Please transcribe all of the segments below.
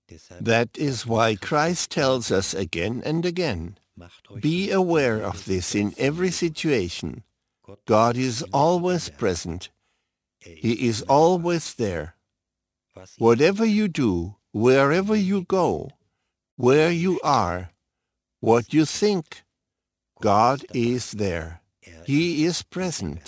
That is why Christ tells us again and again, be aware of this in every situation. God is always present. He is always there. Whatever you do, wherever you go, where you are, what you think, God is there. He is present.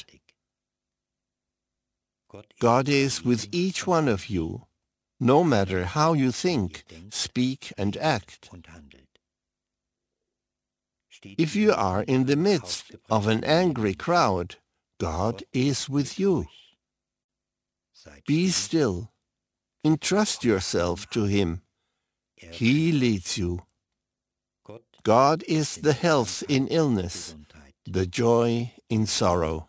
God is with each one of you, no matter how you think, speak, and act. If you are in the midst of an angry crowd, God is with you. Be still. Entrust yourself to Him. He leads you. God is the health in illness, the joy in sorrow.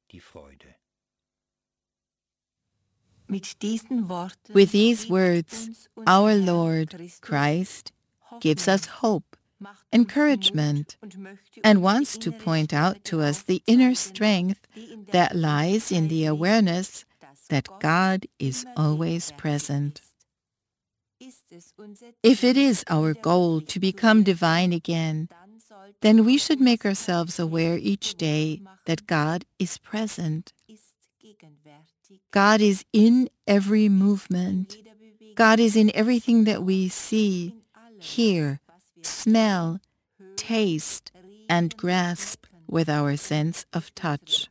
With these words, our Lord Christ gives us hope, encouragement, and wants to point out to us the inner strength that lies in the awareness that God is always present. If it is our goal to become divine again, then we should make ourselves aware each day that God is present. God is in every movement. God is in everything that we see, hear, smell, taste, and grasp with our sense of touch.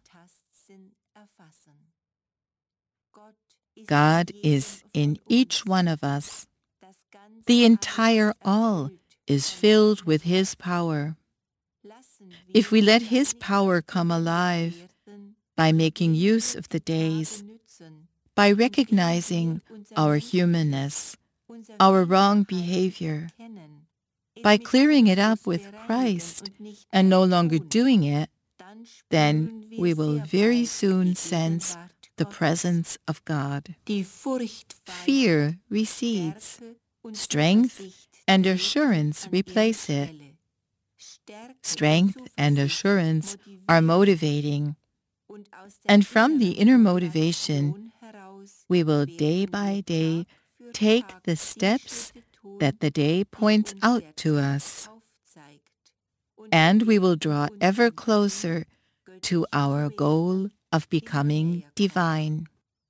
God is in each one of us. The entire all is filled with His power. If we let His power come alive by making use of the days, by recognizing our humanness, our wrong behavior, by clearing it up with Christ and no longer doing it, then we will very soon sense the presence of God. Fear recedes. Strength and assurance replace it. Strength and assurance are motivating. And from the inner motivation, we will day by day take the steps that the day points out to us. And we will draw ever closer to our goal of becoming divine.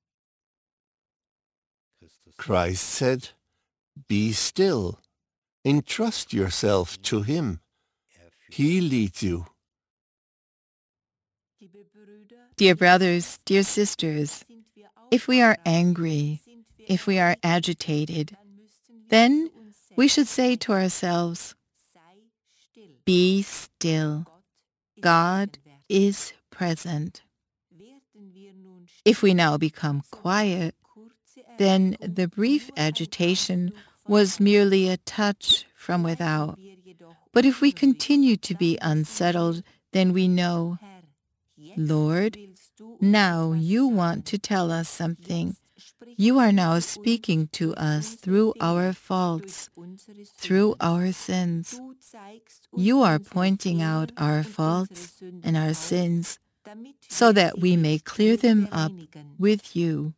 Christ said, be still. Entrust yourself to Him. He leads you. Dear brothers, dear sisters, if we are angry, if we are agitated, then we should say to ourselves, be still. God is present. If we now become quiet, then the brief agitation was merely a touch from without. But if we continue to be unsettled, then we know, Lord, now you want to tell us something. You are now speaking to us through our faults, through our sins. You are pointing out our faults and our sins so that we may clear them up with you.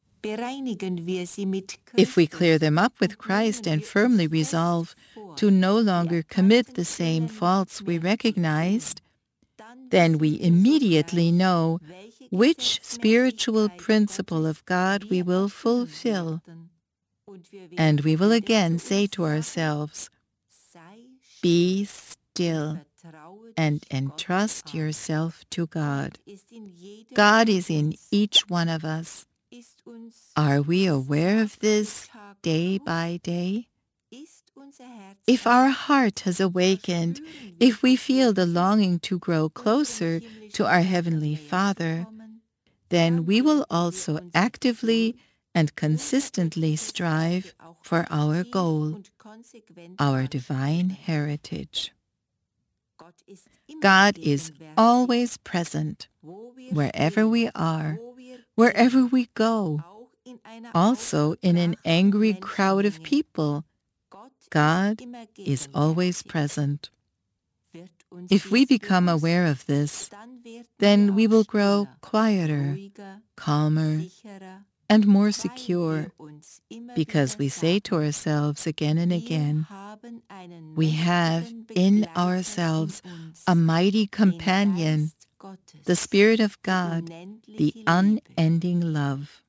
If we clear them up with Christ and firmly resolve to no longer commit the same faults we recognized, then we immediately know which spiritual principle of God we will fulfill. And we will again say to ourselves, be still and entrust yourself to God. God is in each one of us. Are we aware of this day by day? If our heart has awakened, if we feel the longing to grow closer to our Heavenly Father, then we will also actively and consistently strive for our goal, our divine heritage. God is always present, wherever we are, wherever we go, also in an angry crowd of people. God is always present. If we become aware of this, then we will grow quieter, calmer, and more secure, because we say to ourselves again and again, we have in ourselves a mighty companion, the Spirit of God, the unending love.